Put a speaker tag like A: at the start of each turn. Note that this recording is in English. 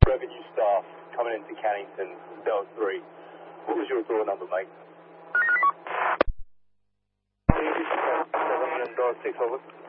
A: revenue staff coming into Cannington, Bell 3. What was your door number, mate?
B: 7 and door 6, over.